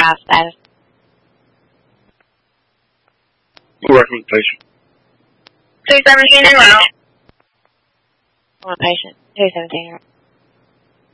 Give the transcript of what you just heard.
house status. Working patient. 217 in route. One patient. 217 in route.